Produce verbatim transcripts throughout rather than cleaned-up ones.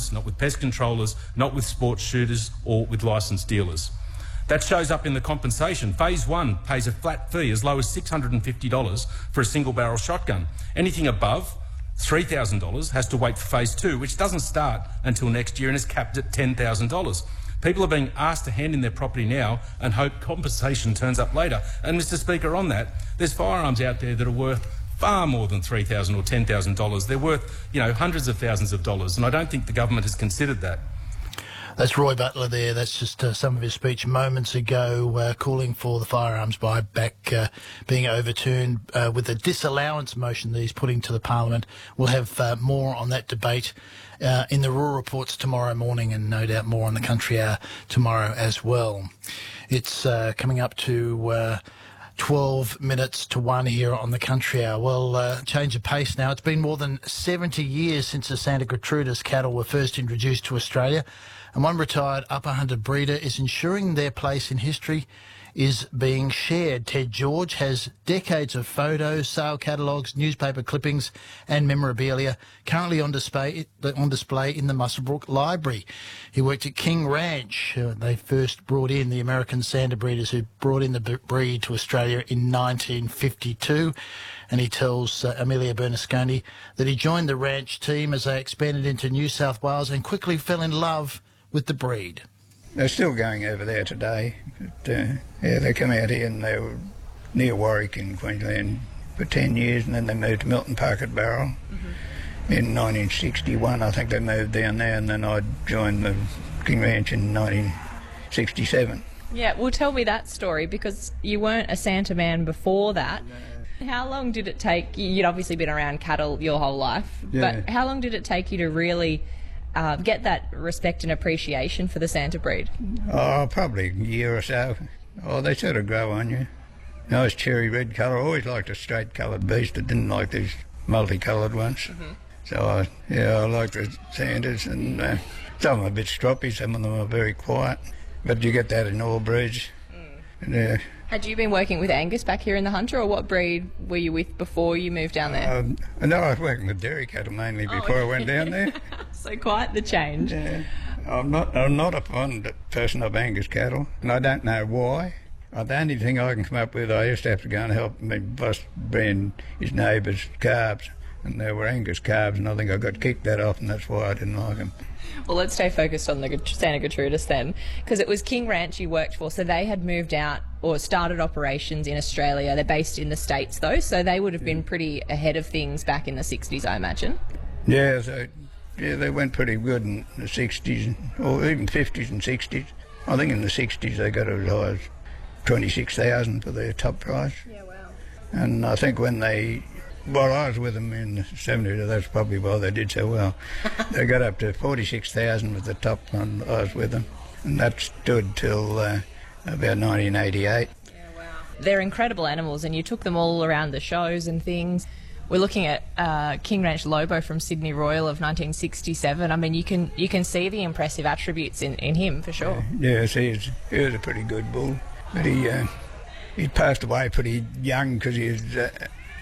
not with pest controllers, not with sports shooters or with licensed dealers. That shows up in the compensation. Phase one pays a flat fee as low as six hundred fifty dollars for a single barrel shotgun. Anything above three thousand dollars has to wait for phase two, which doesn't start until next year and is capped at ten thousand dollars. People are being asked to hand in their property now and hope compensation turns up later. And, Mister Speaker, on that, there's firearms out there that are worth far more than three thousand dollars or ten thousand dollars. They're worth, you know, hundreds of thousands of dollars, and I don't think the government has considered that. That's Roy Butler there. That's just uh, some of his speech moments ago, uh, calling for the firearms buyback uh, being overturned uh, with a disallowance motion that he's putting to the Parliament. We'll have uh, more on that debate uh, in the Rural Reports tomorrow morning, and no doubt more on the Country Hour tomorrow as well. It's uh, coming up to Uh, twelve minutes to one here on the Country Hour. Well, uh, change of pace now. It's been more than seventy years since the Santa Gertrudis cattle were first introduced to Australia, and one retired upper hunter breeder is ensuring their place in history is being shared. Ted George has decades of photos, sale catalogues, newspaper clippings and memorabilia currently on display, on display in the Muswellbrook Library. He worked at King Ranch. Uh, they first brought in the American Santa breeders who brought in the breed to Australia in nineteen fifty-two. And he tells uh, Amelia Bernasconi that he joined the ranch team as they expanded into New South Wales and quickly fell in love with the breed. They're still going over there today. But, uh, yeah, they come out here and they were near Warwick in Queensland for ten years, and then they moved to Milton Park at Barrel. Mm-hmm. In nineteen sixty-one, I think they moved down there, and then I joined the King Ranch in nineteen sixty-seven. Yeah, well, tell me that story, because you weren't a Santa man before that. No. How long did it take? You'd obviously been around cattle your whole life, yeah. But how long did it take you to really Uh, get that respect and appreciation for the Santa breed? Oh, probably a year or so. Oh, they sort of grow on you. Nice cherry red colour. I always liked a straight coloured beast. I didn't like these multicoloured ones. Mm-hmm. So, I, yeah, I like the Santas, and uh, some of them are a bit stroppy, some of them are very quiet. But you get that in all breeds. Mm. And, uh, Had you been working with Angus back here in the Hunter, or what breed were you with before you moved down there? Um, no, I was working with dairy cattle mainly before oh, I went down there. So quite the change. Yeah. I'm not I'm not a fond person of Angus cattle, and I don't know why. Uh, the only thing I can come up with, I used to have to go and help my boss brand his neighbours' calves, and they were Angus calves, and I think I got kicked that off, and that's why I didn't like them. Well, let's stay focused on the Santa Gertrudis then, because it was King Ranch you worked for, so they had moved out or started operations in Australia. They're based in the States, though, so they would have been pretty ahead of things back in the sixties, I imagine. Yeah, so, yeah, they went pretty good in the sixties, or even fifties and sixties. I think in the sixties they got as high as twenty-six thousand for their top price. Yeah, wow. And I think when they... Well, I was with them in the seventies, that's probably why they did so well. They got up to forty-six thousand with the top one. I was with them, and that stood till uh, about nineteen eighty-eight. Yeah, wow. They're incredible animals, and you took them all around the shows and things. We're looking at uh, King Ranch Lobo from Sydney Royal of nineteen sixty-seven. I mean, you can you can see the impressive attributes in, in him, for sure. Yeah, yes, he, is, he was a pretty good bull, but he uh, he passed away pretty young because he was... Uh,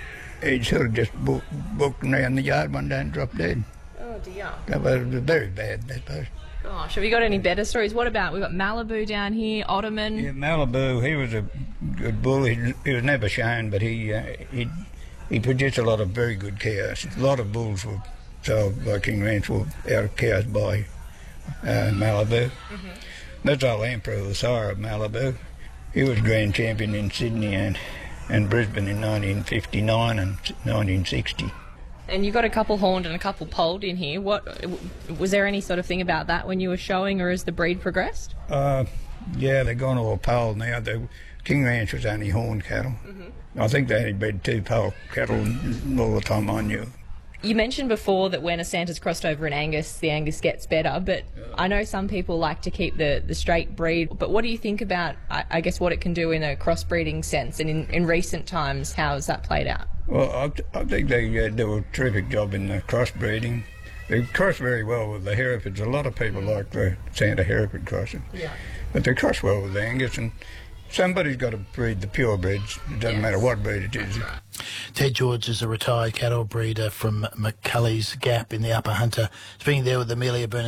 He sort of just walked, walked around the yard one day and dropped dead. Oh dear. That was very bad, that was. Gosh, have you got any better stories? What about, we've got Malibu down here, Ottoman. Yeah, Malibu, he was a good bull. He, he was never shown, but he, uh, he he produced a lot of very good cows. A lot of bulls were sold by King Ranch were out of cows by uh, Malibu. Mm-hmm. That's old Emperor, the sire of Malibu. He was grand champion in Sydney and... and Brisbane in nineteen fifty-nine and nineteen sixty. And you got a couple horned and a couple polled in here. What was there any sort of thing about that when you were showing, or as the breed progressed? Uh, yeah, they're gone all polled now. The King Ranch was only horned cattle. Mm-hmm. I think they only bred two polled cattle all the time I knew. You mentioned before that when a Santa's crossed over in Angus, the Angus gets better, but I know some people like to keep the, the straight breed. But what do you think about, I, I guess, what it can do in a crossbreeding sense? And in, in recent times, how has that played out? Well, I, I think they uh, do a terrific job in the crossbreeding. They cross very well with the Herefords. A lot of people like the Santa Hereford crossing. Yeah. But they cross well with the Angus, and somebody's got to breed the purebreds. It doesn't yes. matter what breed it is. Right. Ted George is a retired cattle breeder from McCulley's Gap in the Upper Hunter. Speaking there with Amelia Bernasconi.